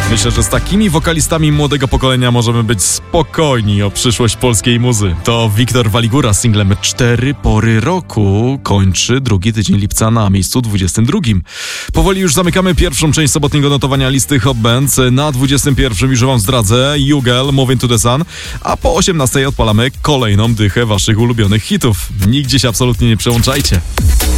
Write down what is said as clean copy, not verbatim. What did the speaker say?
Myślę, że z takimi wokalistami młodego pokolenia możemy być spokojni o przyszłość polskiej muzy. To Wiktor Waligura z singlem 4 pory roku kończy drugi tydzień lipca na miejscu 22. Powoli już zamykamy pierwszą część sobotniego notowania listy Hot Bands. Na 21 już wam zdradzę Jugel, Moving to the Sun, a po 18 odpalamy kolejną dychę waszych ulubionych hitów. Nigdzie się absolutnie nie przełączajcie.